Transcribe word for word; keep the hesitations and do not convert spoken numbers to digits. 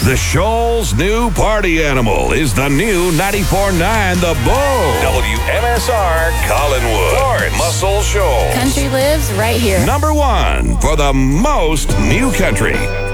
The Shoal's new party animal is the new ninety-four point nine The Bull. W M S R Collinwood. Lawrence. Muscle Shoals. Country lives right here. Number one for the most new country.